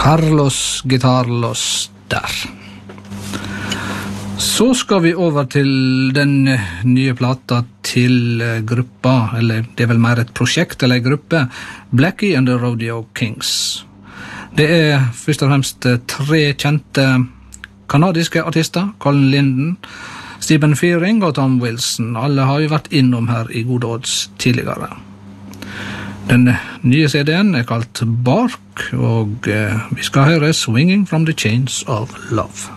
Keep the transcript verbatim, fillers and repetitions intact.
Carlos Guitarlos der. Så skal vi over til den nye plata til gruppa, eller det er vel mer et prosjekt eller en gruppe, Blackie and the Rodeo Kings. Det er først og fremst tre kjente kanadiske artister, Colin Linden, Stephen Fearing og Tom Wilson. Alle har jo vært innom her i Gode Odds tidligere. Den nye C D-en er kalt Bark, og vi skal høre Swinging from the Chains of Love.